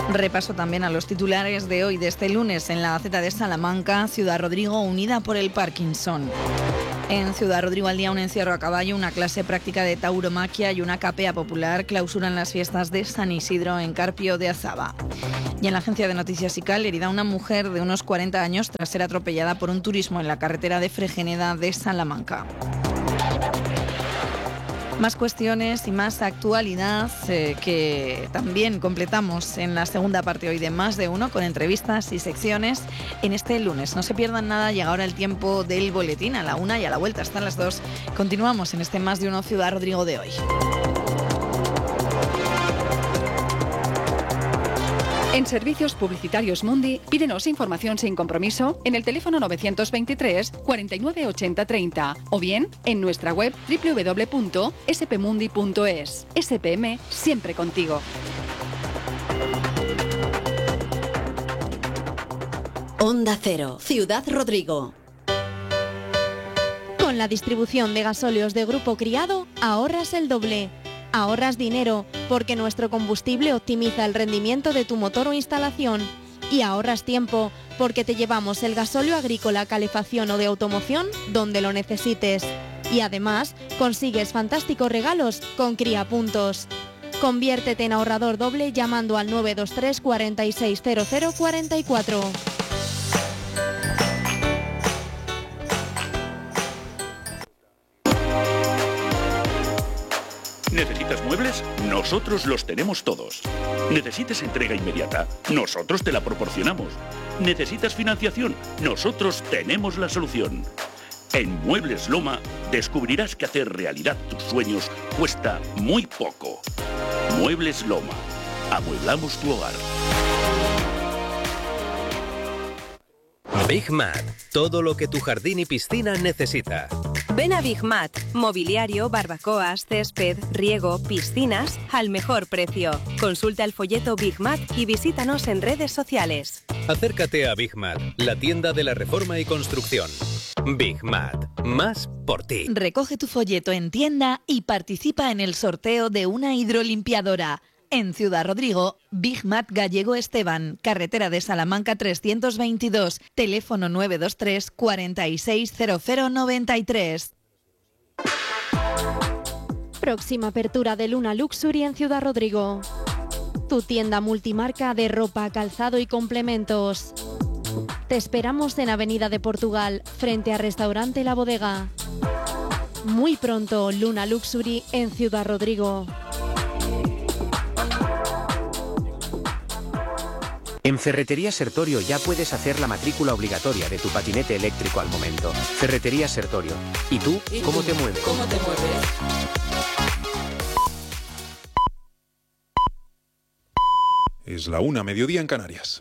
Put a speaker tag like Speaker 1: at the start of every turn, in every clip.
Speaker 1: Repaso también a los titulares de hoy, de este lunes, en la Gaceta de Salamanca. Ciudad Rodrigo unida por el Parkinson. En Ciudad Rodrigo al día, un encierro a caballo, una clase práctica de tauromaquia y una capea popular clausuran las fiestas de San Isidro en Carpio de Azaba. Y en la agencia de noticias ICAL, herida una mujer de unos 40 años tras ser atropellada por un turismo en la carretera de Fregeneda de Salamanca. Más cuestiones y más actualidad que también completamos en la segunda parte hoy de Más de Uno, con entrevistas y secciones en este lunes. No se pierdan nada, llega ahora el tiempo del boletín a la 1 y a la vuelta hasta las 2. Continuamos en este Más de Uno Ciudad Rodrigo de hoy.
Speaker 2: En Servicios Publicitarios Mundi, pídenos información sin compromiso en el teléfono 923 49 80 30 o bien en nuestra web www.spmundi.es. SPM, siempre contigo.
Speaker 3: Onda Cero, Ciudad Rodrigo.
Speaker 4: Con la distribución de gasóleos de Grupo Criado, ahorras el doble. Ahorras dinero porque nuestro combustible optimiza el rendimiento de tu motor o instalación. Y ahorras tiempo porque te llevamos el gasóleo agrícola, calefacción o de automoción donde lo necesites. Y además consigues fantásticos regalos con Criapuntos. Conviértete en ahorrador doble llamando al 923 460044.
Speaker 5: ¿Necesitas muebles? Nosotros los tenemos todos. ¿Necesitas entrega inmediata? Nosotros te la proporcionamos. ¿Necesitas financiación? Nosotros tenemos la solución. En Muebles Loma descubrirás que hacer realidad tus sueños cuesta muy poco. Muebles Loma. Amueblamos tu hogar.
Speaker 6: Big Mat. Todo lo que tu jardín y piscina necesita.
Speaker 7: Ven a Big Mat. Mobiliario, barbacoas, césped, riego, piscinas al mejor precio. Consulta el folleto Big Mat y visítanos en redes sociales.
Speaker 6: Acércate a Big Mat, la tienda de la reforma y construcción. Big Mat. Más por ti.
Speaker 1: Recoge tu folleto en tienda y participa en el sorteo de una hidrolimpiadora. En Ciudad Rodrigo, Big Mat Gallego Esteban, carretera de Salamanca 322, teléfono 923 460093.
Speaker 4: Próxima apertura de Luna Luxury en Ciudad Rodrigo. Tu tienda multimarca de ropa, calzado y complementos. Te esperamos en Avenida de Portugal, frente a Restaurante La Bodega. Muy pronto, Luna Luxury en Ciudad Rodrigo.
Speaker 8: En Ferretería Sertorio ya puedes hacer la matrícula obligatoria de tu patinete eléctrico al momento. Ferretería Sertorio. ¿Y tú? ¿Cómo te mueves?
Speaker 9: ¿Cómo te mueves?
Speaker 10: Es la 1, mediodía en Canarias.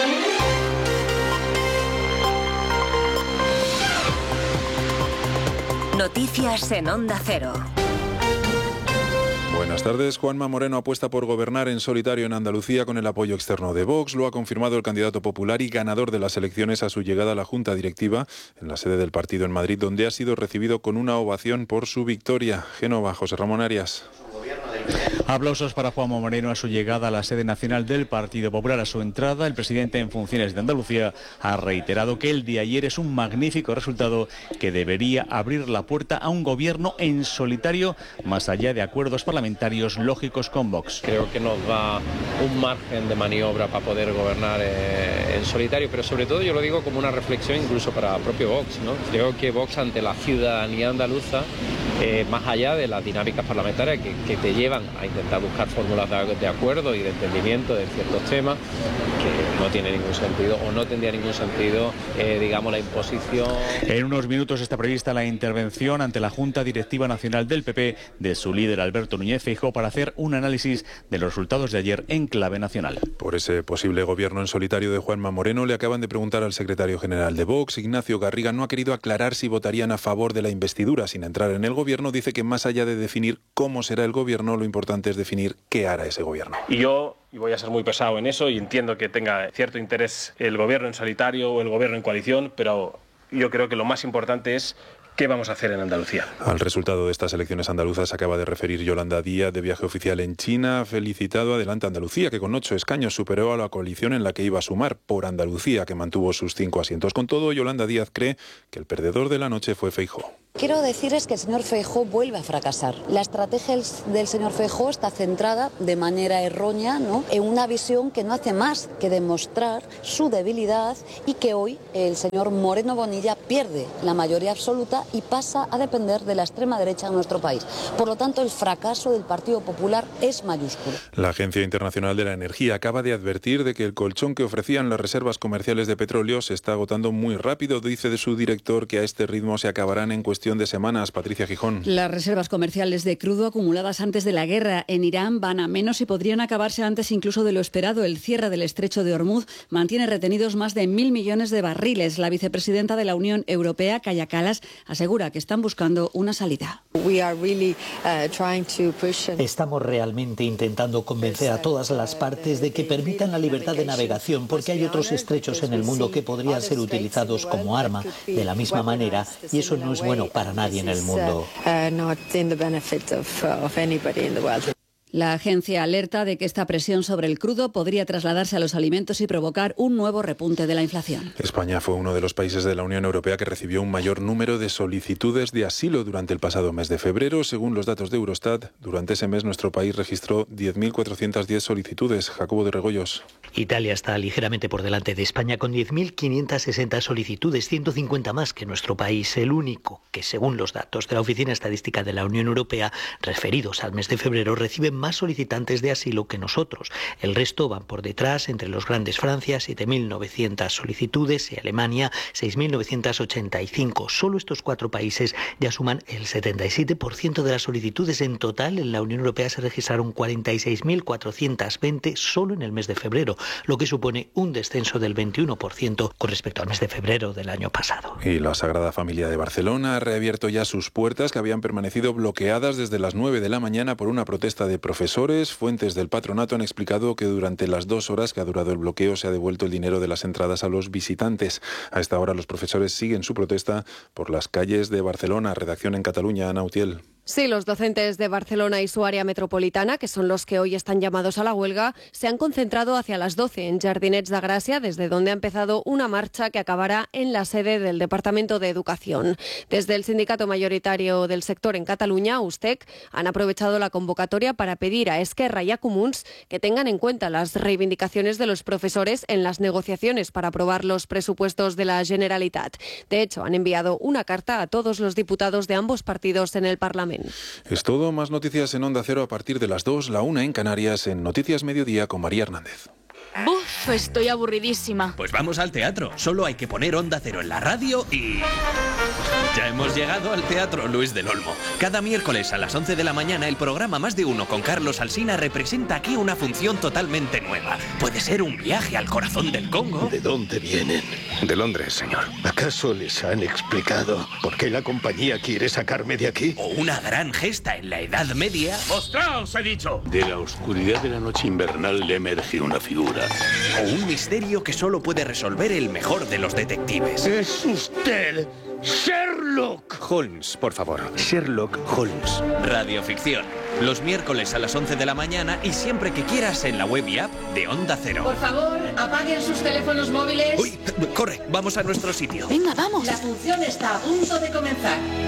Speaker 7: Noticias en Onda Cero.
Speaker 10: Buenas tardes. Juanma Moreno apuesta por gobernar en solitario en Andalucía con el apoyo externo de Vox. Lo ha confirmado el candidato popular y ganador de las elecciones a su llegada a la Junta Directiva en la sede del partido en Madrid, donde ha sido recibido con una ovación por su victoria. Génova, José Ramón Arias.
Speaker 11: Aplausos para Juanma Moreno a su llegada a la sede nacional del Partido Popular. A su entrada, el presidente en funciones de Andalucía ha reiterado que el de ayer es un magnífico resultado que debería abrir la puerta a un gobierno en solitario, más allá de acuerdos parlamentarios lógicos con Vox.
Speaker 12: Creo que nos da un margen de maniobra para poder gobernar en solitario, pero sobre todo yo lo digo como una reflexión incluso para el propio Vox, ¿no? Creo que Vox ante la ciudadanía andaluza, más allá de las dinámicas parlamentarias que te llevan a intentar buscar fórmulas de acuerdo y de entendimiento de ciertos temas, que no tiene ningún sentido o no tendría ningún sentido, digamos, la imposición.
Speaker 11: En unos minutos está prevista la intervención ante la Junta Directiva Nacional del PP de su líder Alberto Núñez Feijóo para hacer un análisis de los resultados de ayer en clave nacional.
Speaker 10: Por ese posible gobierno en solitario de Juanma Moreno le acaban de preguntar al secretario general de Vox. Ignacio Garriga no ha querido aclarar si votarían a favor de la investidura sin entrar en el gobierno. Dice que más allá de definir cómo será el gobierno, lo importante es definir qué hará ese gobierno.
Speaker 13: Y voy a ser muy pesado en eso y entiendo que tenga cierto interés el gobierno en solitario o el gobierno en coalición, pero yo creo que lo más importante es ¿Qué vamos a hacer en Andalucía?
Speaker 10: Al resultado de estas elecciones andaluzas acaba de referir Yolanda Díaz, de viaje oficial en China. Ha felicitado Adelante Andalucía, que con 8 escaños superó a la coalición en la que iba a sumar, Por Andalucía, que mantuvo sus 5 asientos. Con todo, Yolanda Díaz cree que el perdedor de la noche fue Feijóo.
Speaker 9: Quiero decirles que el señor Feijóo vuelve a fracasar. La estrategia del señor Feijóo está centrada de manera errónea, ¿no?, en una visión que no hace más que demostrar su debilidad y que hoy el señor Moreno Bonilla pierde la mayoría absoluta y pasa a depender de la extrema derecha en nuestro país. Por lo tanto, el fracaso del Partido Popular es mayúsculo.
Speaker 10: La Agencia Internacional de la Energía acaba de advertir de que el colchón que ofrecían las reservas comerciales de petróleo se está agotando muy rápido. Dice de su director que a este ritmo se acabarán en cuestión de semanas. Patricia Gijón.
Speaker 14: Las reservas comerciales de crudo acumuladas antes de la guerra en Irán van a menos y podrían acabarse antes incluso de lo esperado. El cierre del estrecho de Hormuz mantiene retenidos más de 1.000 millones de barriles. La vicepresidenta de la Unión Europea, Kaja Kallas, asegura que están buscando una salida.
Speaker 15: Estamos realmente intentando convencer a todas las partes de que permitan la libertad de navegación, porque hay otros estrechos en el mundo que podrían ser utilizados como arma de la misma manera, y eso no es bueno para nadie en el mundo.
Speaker 14: La agencia alerta de que esta presión sobre el crudo podría trasladarse a los alimentos y provocar un nuevo repunte de la inflación.
Speaker 10: España fue uno de los países de la Unión Europea que recibió un mayor número de solicitudes de asilo durante el pasado mes de febrero. Según los datos de Eurostat, durante ese mes nuestro país registró 10.410 solicitudes. Jacobo de Regoyos.
Speaker 16: Italia está ligeramente por delante de España con 10.560 solicitudes, 150 más que nuestro país, el único que, según los datos de la Oficina Estadística de la Unión Europea, referidos al mes de febrero, recibe más solicitantes de asilo que nosotros. El resto van por detrás, entre los grandes Francia, 7.900 solicitudes, y Alemania, 6.985. Solo estos 4 países ya suman el 77% de las solicitudes. En total, en la Unión Europea se registraron 46.420 solo en el mes de febrero, lo que supone un descenso del 21% con respecto al mes de febrero del año pasado.
Speaker 10: Y la Sagrada Familia de Barcelona ha reabierto ya sus puertas, que habían permanecido bloqueadas desde las 9 de la mañana por una protesta de profesores. Fuentes del patronato han explicado que durante las 2 horas que ha durado el bloqueo se ha devuelto el dinero de las entradas a los visitantes. A esta hora los profesores siguen su protesta por las calles de Barcelona. Redacción en Cataluña, Ana Utiel.
Speaker 17: Sí, los docentes de Barcelona y su área metropolitana, que son los que hoy están llamados a la huelga, se han concentrado hacia las 12 en Jardinets de Gràcia, desde donde ha empezado una marcha que acabará en la sede del Departamento de Educación. Desde el sindicato mayoritario del sector en Cataluña, USTEC, han aprovechado la convocatoria para pedir a Esquerra y a Comuns que tengan en cuenta las reivindicaciones de los profesores en las negociaciones para aprobar los presupuestos de la Generalitat. De hecho, han enviado una carta a todos los diputados de ambos partidos en el Parlamento.
Speaker 10: Es todo. Más noticias en Onda Cero a partir de las 2, la 1 en Canarias, en Noticias Mediodía con María Hernández.
Speaker 18: ¡Buf! Estoy aburridísima.
Speaker 19: Pues vamos al teatro. Solo hay que poner Onda Cero en la radio y... Ya hemos llegado al Teatro Luis del Olmo. Cada miércoles a las 11 de la mañana el programa Más de Uno con Carlos Alsina representa aquí una función totalmente nueva. Puede ser un viaje al corazón del Congo.
Speaker 20: ¿De dónde vienen?
Speaker 21: De Londres, señor.
Speaker 20: ¿Acaso les han explicado por qué la compañía quiere sacarme de aquí?
Speaker 19: O una gran gesta en la Edad Media.
Speaker 5: ¡Mostraos, he dicho!
Speaker 20: De la oscuridad de la noche invernal le emerge una figura.
Speaker 19: O un misterio que solo puede resolver el mejor de los detectives.
Speaker 20: ¡Es usted! ¡Sherlock!
Speaker 8: Holmes, por favor. Sherlock Holmes.
Speaker 19: Radioficción. Los miércoles a las 11 de la mañana y siempre que quieras en la web y app de Onda Cero.
Speaker 22: Por favor, apaguen sus teléfonos móviles.
Speaker 19: ¡Uy! Corre, vamos a nuestro sitio.
Speaker 18: Venga, vamos.
Speaker 22: La función está a punto de comenzar.